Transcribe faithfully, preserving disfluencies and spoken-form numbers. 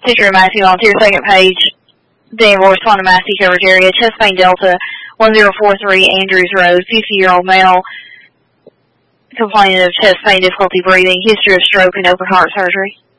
Teacher of Massey Volunteer, second page. Danvers, Quantum Massey coverage area. Chest pain Delta, one zero four three Andrews Road, fifty-year-old male, complaining of chest pain, difficulty breathing, history of stroke and open heart surgery.